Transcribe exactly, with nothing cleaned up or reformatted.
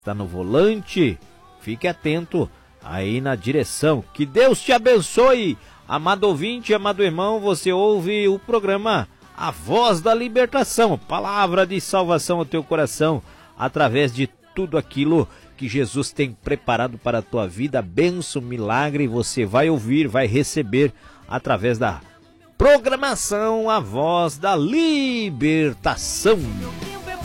está no volante, fique atento aí na direção. Que Deus te abençoe, amado ouvinte, amado irmão. Você ouve o programa A Voz da Libertação, palavra de salvação ao teu coração, através de tudo aquilo que Jesus tem preparado para a tua vida. Bênção, milagre, você vai ouvir, vai receber através da programação A Voz da Libertação.